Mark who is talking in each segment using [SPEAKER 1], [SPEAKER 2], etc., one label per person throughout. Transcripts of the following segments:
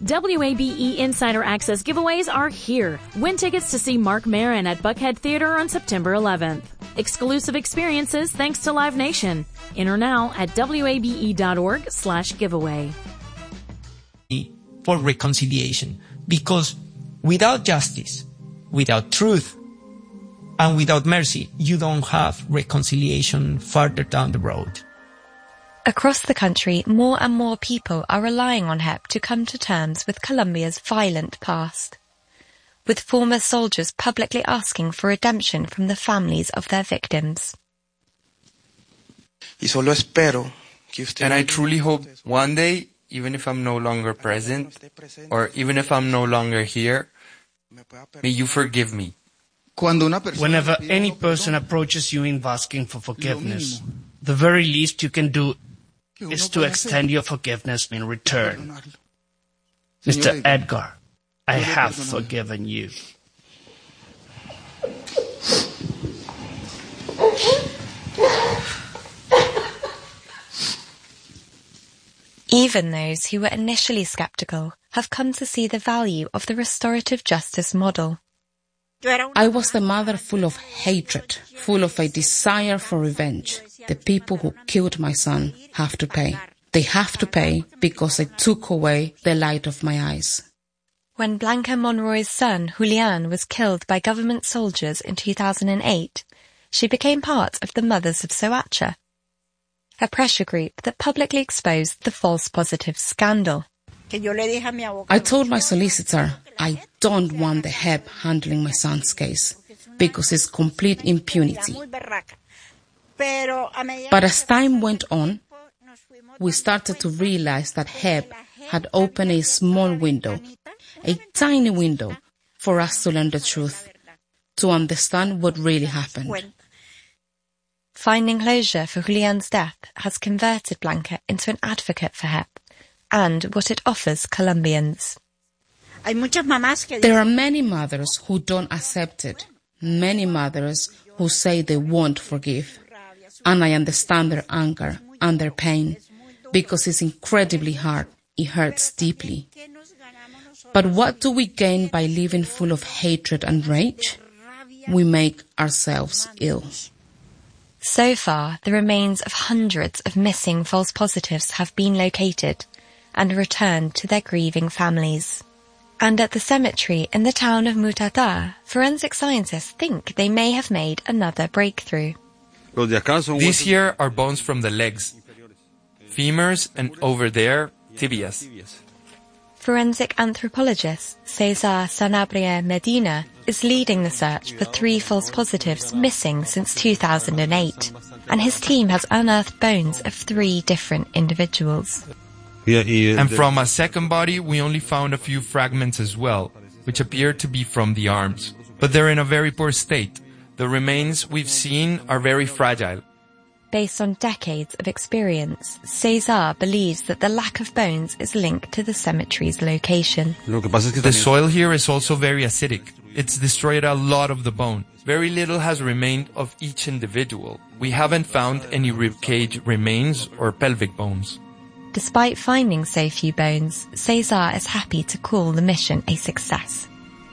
[SPEAKER 1] WABE Insider Access giveaways are here. Win tickets to see Marc Maron at Buckhead Theater on September 11th. Exclusive experiences thanks to Live Nation. Enter now at wabe.org/giveaway.
[SPEAKER 2] For reconciliation, because without justice, without truth, and without mercy, you don't have reconciliation further down the road.
[SPEAKER 3] Across the country, more and more people are relying on HEP to come to terms with Colombia's violent past, with former soldiers publicly asking for redemption from the families of their victims.
[SPEAKER 4] And I truly hope one day, even if I'm no longer present, or even if I'm no longer here, may you forgive me.
[SPEAKER 5] Whenever any person approaches you in asking for forgiveness, the very least you can do is to extend your forgiveness in return. Mr. Edgar, I have forgiven you.
[SPEAKER 3] Even those who were initially skeptical have come to see the value of the restorative justice model.
[SPEAKER 6] I was the mother full of hatred, full of a desire for revenge. The people who killed my son have to pay. They have to pay because they took away the light of my eyes.
[SPEAKER 3] When Blanca Monroy's son, Julian, was killed by government soldiers in 2008, she became part of the Mothers of Soacha, a pressure group that publicly exposed the false positives scandal.
[SPEAKER 6] I told my solicitor I don't want the HEP handling my son's case because it's complete impunity. But as time went on, we started to realize that HEP had opened a small window, a tiny window, for us to learn the truth, to understand what really happened.
[SPEAKER 3] Finding closure for Julian's death has converted Blanca into an advocate for HEP and what it offers Colombians.
[SPEAKER 6] There are many mothers who don't accept it, many mothers who say they won't forgive. And I understand their anger and their pain, because it's incredibly hard. It hurts deeply. But what do we gain by living full of hatred and rage? We make ourselves ill.
[SPEAKER 3] So far, the remains of hundreds of missing false positives have been located and returned to their grieving families. And at the cemetery in the town of Mutata, forensic scientists think they may have made another breakthrough.
[SPEAKER 4] These here are bones from the legs, femurs, and over there, tibias.
[SPEAKER 3] Forensic anthropologist Cesar Sanabria Medina is leading the search for 3 false positives missing since 2008, and his team has unearthed bones of 3 different individuals.
[SPEAKER 4] And from a second body, we only found a few fragments as well, which appear to be from the arms, but they're in a very poor state. The remains we've seen are very fragile.
[SPEAKER 3] Based on decades of experience, Cesar believes that the lack of bones is linked to the cemetery's location.
[SPEAKER 4] The soil here is also very acidic. It's destroyed a lot of the bone. Very little has remained of each individual. We haven't found any ribcage remains or pelvic bones.
[SPEAKER 3] Despite finding so few bones, Cesar is happy to call the mission a success.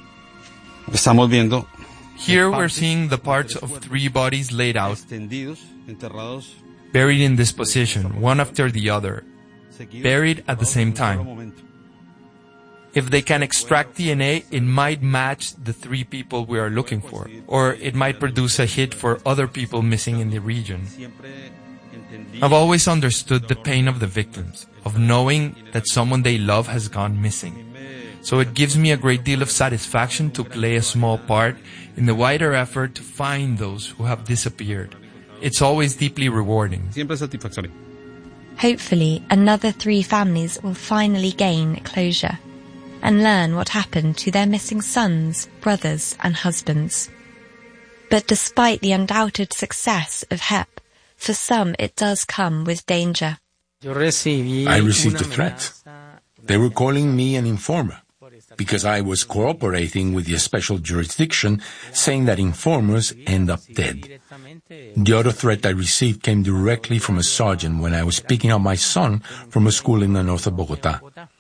[SPEAKER 4] Here we're seeing the parts of 3 bodies laid out, buried in this position, one after the other, buried at the same time. If they can extract DNA, it might match the 3 people we are looking for, or it might produce a hit for other people missing in the region. I've always understood the pain of the victims, of knowing that someone they love has gone missing. So it gives me a great deal of satisfaction to play a small part in the wider effort to find those who have disappeared. It's always deeply rewarding.
[SPEAKER 3] Hopefully, another 3 families will finally gain closure and learn what happened to their missing sons, brothers, and husbands. But despite the undoubted success of HEP, for some it does come with danger.
[SPEAKER 7] I received a threat. They were calling me an informer because I was cooperating with the special jurisdiction, saying that informers end up dead. The other threat I received came directly from a sergeant when I was picking up my son from a school in the north of Bogota.